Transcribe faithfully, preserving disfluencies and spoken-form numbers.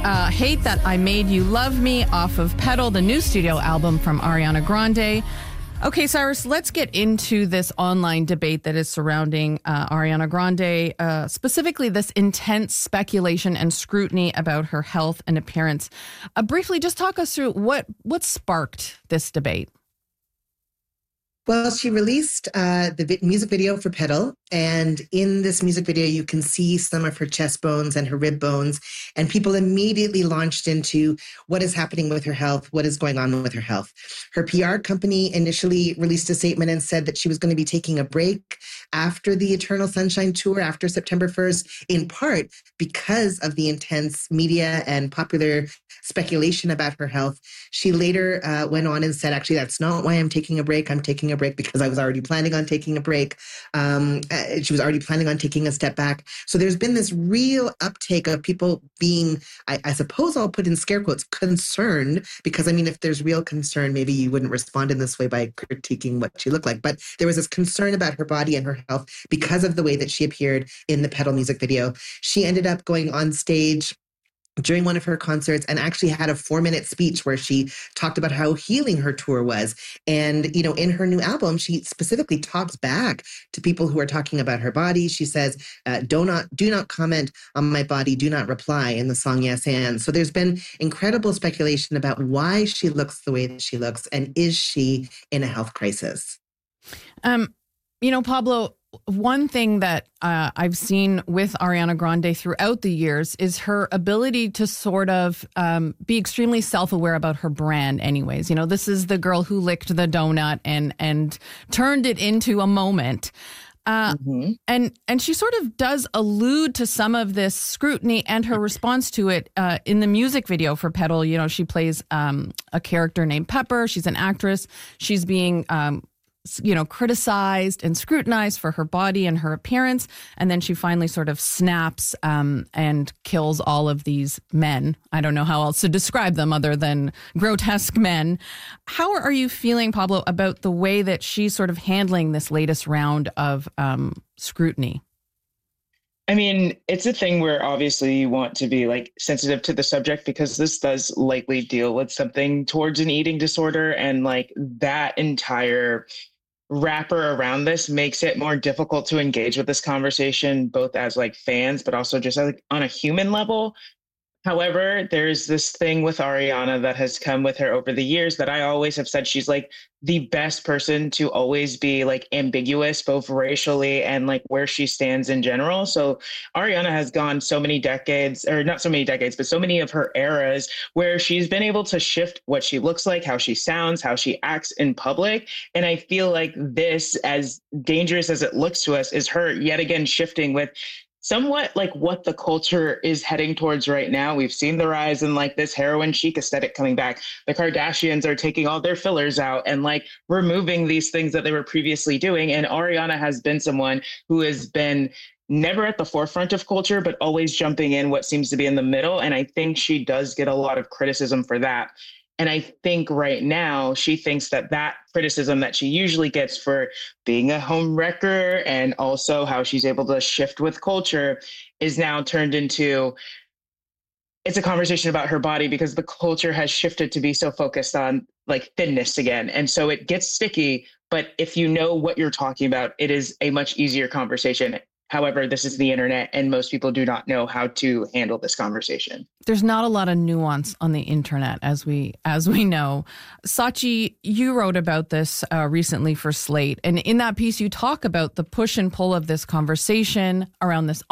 uh, Hate That I Made You Love Me off of Petal, the new studio album from Ariana Grande. Okay, Cyrus, let's get into this online debate that is surrounding uh, Ariana Grande, uh, specifically this intense speculation and scrutiny about her health and appearance. Uh, briefly, just talk us through what, what sparked this debate. Well, she released uh, the vi- music video for Petal, and in this music video, you can see some of her chest bones and her rib bones, and people immediately launched into what is happening with her health, what is going on with her health. Her P R company initially released a statement and said that she was going to be taking a break after the Eternal Sunshine Tour, after September first, in part because of the intense media and popular speculation about her health. She later uh, went on and said, actually, that's not why I'm taking a break. I'm taking a break because I was already planning on taking a break. Um, uh, she was already planning on taking a step back. So there's been this real uptake of people being, I, I suppose I'll put in scare quotes, concerned, because I mean, if there's real concern, maybe you wouldn't respond in this way by critiquing what she looked like. But there was this concern about her body and her health because of the way that she appeared in the Petal music video. She ended up going on stage during one of her concerts and actually had a four minute speech where she talked about how healing her tour was. And, you know, in her new album, she specifically talks back to people who are talking about her body. She says, uh, do not, do not comment on my body. Do not reply in the song Yes And. So there's been incredible speculation about why she looks the way that she looks. And is she in a health crisis? Um, you know, Pablo, one thing that uh, I've seen with Ariana Grande throughout the years is her ability to sort of um, be extremely self-aware about her brand anyways. You know, this is the girl who licked the donut and and turned it into a moment. Uh, mm-hmm. And and she sort of does allude to some of this scrutiny and her response to it uh, in the music video for Petal. You know, she plays um, a character named Pepper. She's an actress. She's being um you know, criticized and scrutinized for her body and her appearance. And then she finally sort of snaps um, and kills all of these men. I don't know how else to describe them other than grotesque men. How are you feeling, Pablo, about the way that she's sort of handling this latest round of um, scrutiny? I mean, it's a thing where obviously you want to be like sensitive to the subject because this does likely deal with something towards an eating disorder, and like that entire wrapper around this makes it more difficult to engage with this conversation, both as like fans, but also just like on a human level. However, there's this thing with Ariana that has come with her over the years that I always have said she's like the best person to always be like ambiguous, both racially and like where she stands in general. So Ariana has gone so many decades, or not so many decades, but so many of her eras where she's been able to shift what she looks like, how she sounds, how she acts in public. And I feel like this, as dangerous as it looks to us, is her yet again shifting with somewhat like what the culture is heading towards right now. We've seen the rise in like this heroin chic aesthetic coming back. The Kardashians are taking all their fillers out and like removing these things that they were previously doing. And Ariana has been someone who has been never at the forefront of culture, but always jumping in what seems to be in the middle. And I think she does get a lot of criticism for that. And I think right now she thinks that that criticism that she usually gets for being a home wrecker and also how she's able to shift with culture is now turned into, it's a conversation about her body because the culture has shifted to be so focused on like thinness again. And so it gets sticky, but if you know what you're talking about, it is a much easier conversation. However, this is the internet and most people do not know how to handle this conversation. There's not a lot of nuance on the internet, as we as we know. Sachi, you wrote about this uh, recently for Slate. And in that piece, you talk about the push and pull of this conversation around this